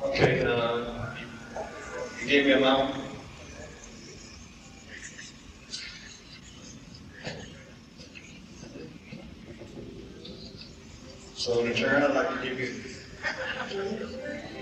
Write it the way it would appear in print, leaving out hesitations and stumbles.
Okay, you gave me a amount. So in return, I'd like to give you